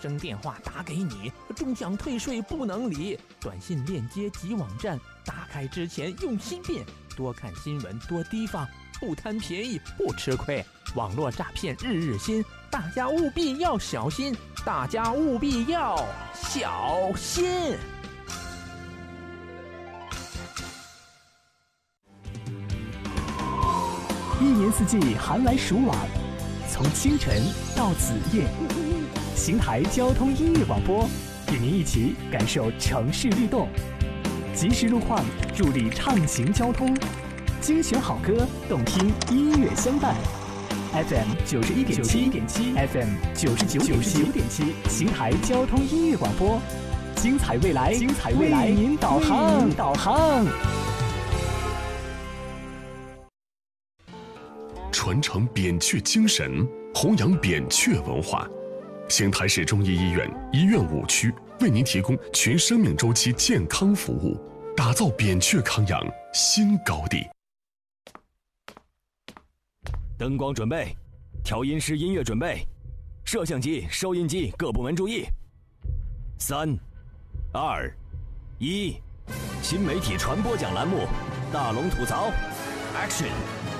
生电话打给你，钟响退税不能理，短信链接及网站打开之前用心辨，多看新闻多提防，不贪便宜不吃亏，网络诈骗日日新，大家务必要小心，大家务必要小心。 一年四季寒来暑往，从清晨到子夜，邢台交通音乐广播与您一起感受城市律动，及时路况助力畅行交通，精选好歌，动听音乐相伴。FM 91.7 FM 99.7，邢台交通音乐广播，精彩未来，为您导航。 传承扁鹊精神，弘扬扁鹊文化。邢台市中医医院医院5区为您提供全生命周期健康服务，打造扁鹊康养新高地。 灯光准备，调音师音乐准备，摄像机、收音机各部门注意。3、2、1，新媒体传播奖栏目，大龙吐槽 ，Action！